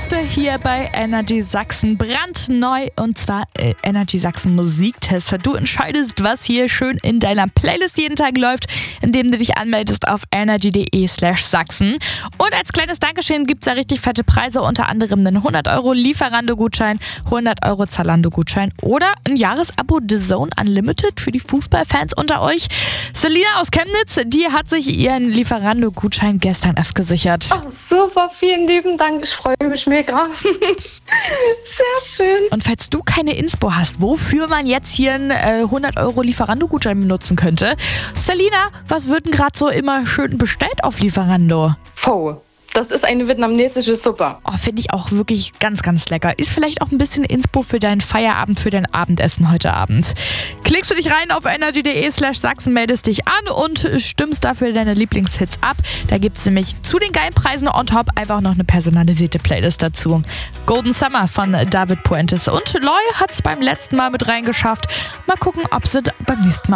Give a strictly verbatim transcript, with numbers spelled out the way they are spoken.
Liste hier bei Energy Sachsen brandneu und zwar äh, Energy Sachsen Musiktest. Du entscheidest, was hier schön in deiner Playlist jeden Tag läuft, indem du dich anmeldest auf energy.de slash Sachsen. Und als kleines Dankeschön gibt es da richtig fette Preise, unter anderem einen hundert Euro Lieferando-Gutschein, hundert Euro Zalando-Gutschein oder ein Jahresabo The Zone Unlimited für die Fußballfans unter euch. Selina aus Chemnitz, die hat sich ihren Lieferando-Gutschein gestern erst gesichert. Oh, super, vielen lieben Dank. Ich freue mich mega. Sehr schön. Und falls du keine Inspo hast, wofür man jetzt hier einen äh, hundert Euro Lieferando-Gutschein benutzen könnte, Selina, was wird denn gerade so immer schön bestellt auf Lieferando? Pho. Das ist eine vietnamesische Suppe. Oh, finde ich auch wirklich ganz, ganz lecker. Ist vielleicht auch ein bisschen Inspo für deinen Feierabend, für dein Abendessen heute Abend. Klickst du dich rein auf energy.de slash Sachsen, meldest dich an und stimmst dafür deine Lieblingshits ab. Da gibt es nämlich zu den geilen Preisen on top einfach noch eine personalisierte Playlist dazu. Golden Summer von David Puentes und Loy hat es beim letzten Mal mit reingeschafft. Mal gucken, ob sie beim nächsten Mal